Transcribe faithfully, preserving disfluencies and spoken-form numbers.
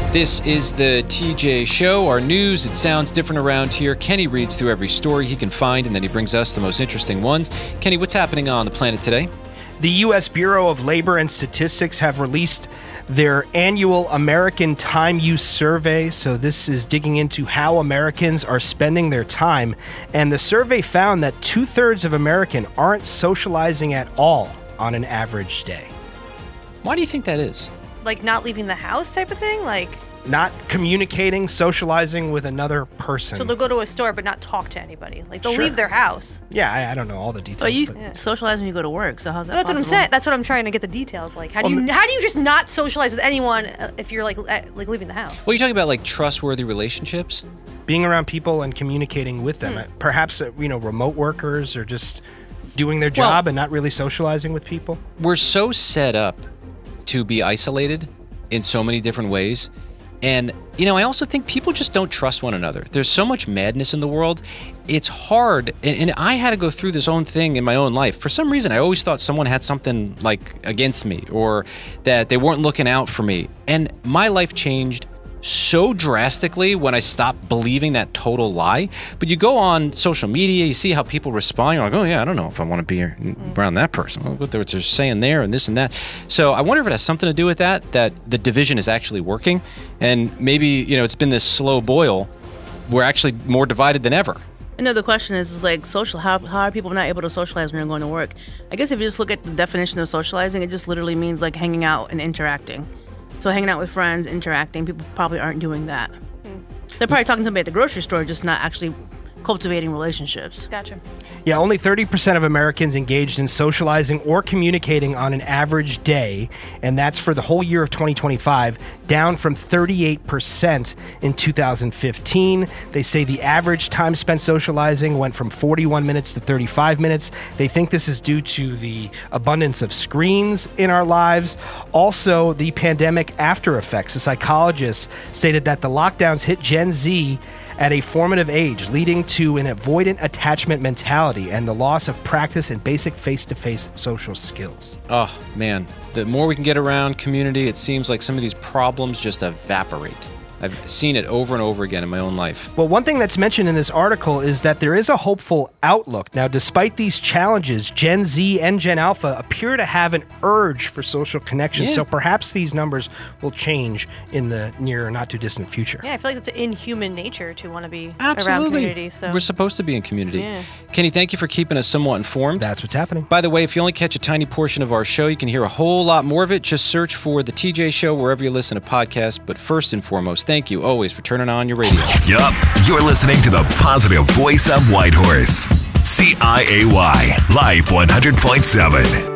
This is the T J Show. Our news, it sounds different around here. Kenny reads through every story he can find, and then he brings us the most interesting ones. Kenny, what's happening on the planet today? The U S Bureau of Labor and Statistics have released their annual American Time Use Survey. So this is digging into how Americans are spending their time. And the survey found that two-thirds of Americans aren't socializing at all on an average day. Why do you think that is? Like not leaving the house type of thing? Like not communicating, socializing with another person. So they'll go to a store but not talk to anybody. Like they'll Sure. leave their house. Yeah, I, I don't know all the details. But you but- Yeah. socialize when you go to work, so how's that Well, that's possible? what I'm saying. That's what I'm trying to get the details. Like, how do Well, you how do you just not socialize with anyone uh, if you're like uh, like leaving the house? Well, you're talking about like trustworthy relationships? being around people and communicating with them. Hmm. Perhaps, uh, you know, remote workers or just doing their job Well- and not really socializing with people. We're so set up to be isolated in so many different ways. And, you know, I also think people just don't trust one another. There's so much madness in the world. It's hard. And, and I had to go through this own thing in my own life. For some reason, I always thought someone had something like against me or that they weren't looking out for me. And my life changed so drastically when I stopped believing that total lie. But you go on social media, you see how people respond. You're like, oh, yeah, I don't know if I want to be around that person. Look what they're saying there and this and that. So I wonder if it has something to do with that, that the division is actually working. And maybe, you know, it's been this slow boil. We're actually more divided than ever. Another question is, is like social. How, how are people not able to socialize when they're going to work? I guess if you just look at the definition of socializing, it just literally means like hanging out and interacting. So hanging out with friends, interacting, people probably aren't doing that. Hmm. They're probably talking to somebody at the grocery store, just not actually cultivating relationships. Gotcha. Yeah, only thirty percent of Americans engaged in socializing or communicating on an average day, and that's for the whole year of twenty twenty-five, down from thirty-eight percent in two thousand fifteen. They say the average time spent socializing went from forty-one minutes to thirty-five minutes. They think this is due to the abundance of screens in our lives. Also, the pandemic after effects. A psychologist stated that the lockdowns hit Gen Z at a formative age, leading to an avoidant attachment mentality and the loss of practice in basic face-to-face social skills. Oh, man. The more we can get around community, it seems like some of these problems just evaporate. I've seen it over and over again in my own life. Well, one thing that's mentioned in this article is that there is a hopeful outlook. Now, despite these challenges, Gen Z and Gen Alpha appear to have an urge for social connection. Yeah. So perhaps these numbers will change in the near or not too distant future. Yeah, I feel like it's in human nature to want to be around Absolutely. community. So We're supposed to be in community. Yeah. Kenny, thank you for keeping us somewhat informed. That's what's happening. By the way, if you only catch a tiny portion of our show, you can hear a whole lot more of it. Just search for The T J Show wherever you listen to podcasts. But first and foremost, thank you always for turning on your radio. Yup, you're listening to the positive voice of Whitehorse. C I A Y, Life one hundred point seven.